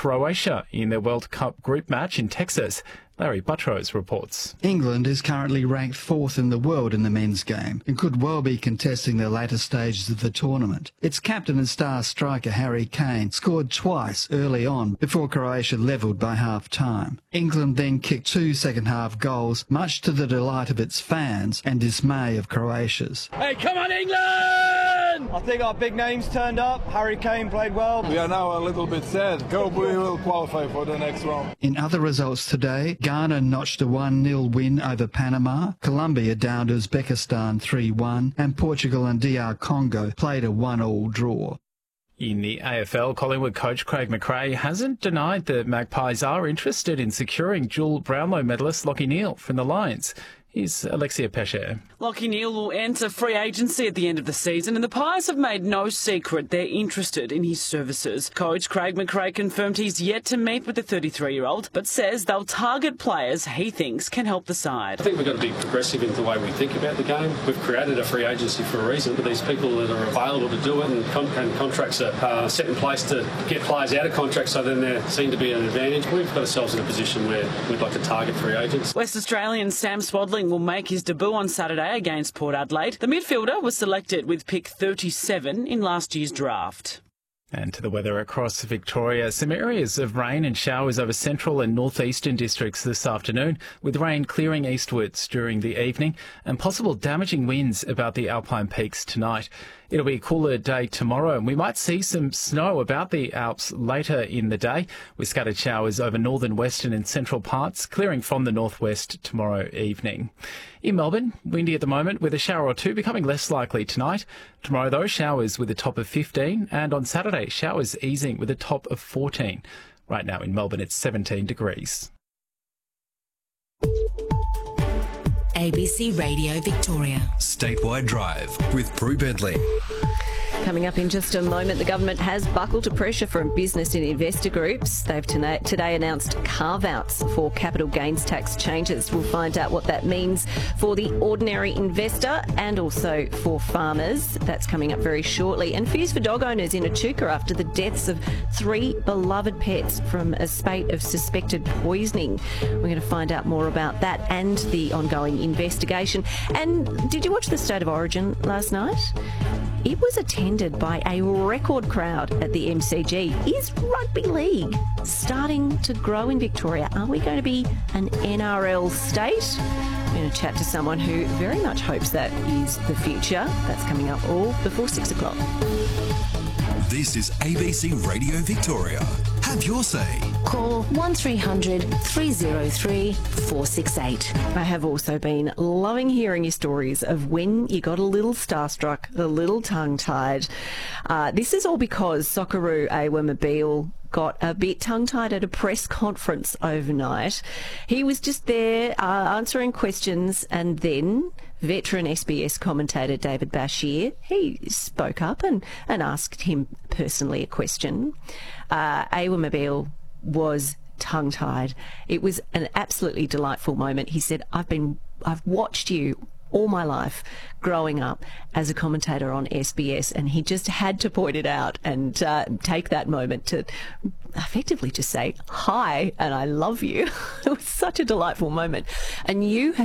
Croatia in their World Cup group match in Texas. Larry Buttrose reports. England is currently ranked 4th in the world in the men's game and could well be contesting the later stages of the tournament. Its captain and star striker Harry Kane scored twice early on before Croatia levelled by half-time. England then kicked 2 second-half goals, much to the delight of its fans and dismay of Croatia's. Hey, come on England! I think our big names turned up. Harry Kane played well. We are now a little bit sad. Hope we will qualify for the next round. In other results today, Ghana notched a 1-0 win over Panama, Colombia downed Uzbekistan 3-1, and Portugal and DR Congo played a 1-1 draw. In the AFL, Collingwood coach Craig McRae hasn't denied the Magpies are interested in securing dual Brownlow medalist Lachie Neale from the Lions. Here's Alexia Pesce. Lachie Neale will enter free agency at the end of the season, and the Pies have made no secret they're interested in his services. Coach Craig McRae confirmed he's yet to meet with the 33-year-old, but says they'll target players he thinks can help the side. I think we've got to be progressive in the way we think about the game. We've created a free agency for a reason, but these people that are available to do it and contracts are set in place to get players out of contracts, so then there seem to be an advantage. We've got ourselves in a position where we'd like to target free agents. West Australian Sam Swadling will make his debut on Saturday against Port Adelaide. The midfielder was selected with pick 37 in last year's draft. And to the weather across Victoria, some areas of rain and showers over central and northeastern districts this afternoon, with rain clearing eastwards during the evening and possible damaging winds about the Alpine peaks tonight. It'll be a cooler day tomorrow, and we might see some snow about the Alps later in the day, with scattered showers over northern, western and central parts, clearing from the northwest tomorrow evening. In Melbourne, windy at the moment, with a shower or two becoming less likely tonight. Tomorrow, though, showers with a top of 15, and on Saturday, showers easing with a top of 14. Right now in Melbourne, it's 17 degrees. ABC Radio Victoria. Statewide Drive with Prue Bentley. Coming up in just a moment, the government has buckled to pressure from business and investor groups. They've today announced carve-outs for capital gains tax changes. We'll find out what that means for the ordinary investor and also for farmers. That's coming up very shortly. And fears for dog owners in Echuca after the deaths of 3 beloved pets from a spate of suspected poisoning. We're going to find out more about that and the ongoing investigation. And did you watch the State of Origin last night? It was attended by a record crowd at the MCG. Is rugby league starting to grow in Victoria? Are we going to be an NRL state? I'm going to chat to someone who very much hopes that is the future. That's coming up all before 6 o'clock. This is ABC Radio Victoria. Have your say. Call 1300 303 468. I have also been loving hearing your stories of when you got a little starstruck, a little tongue-tied. This is all because Socceroo Awa Mobile got a bit tongue-tied at a press conference overnight. He was just there answering questions, and then veteran SBS commentator David Bashir, he spoke up and asked him personally a question. Awa Mobile was tongue-tied. It was an absolutely delightful moment. He said, I've watched you all my life growing up as a commentator on SBS, and he just had to point it out and take that moment to effectively just say hi and I love you. It was such a delightful moment. And you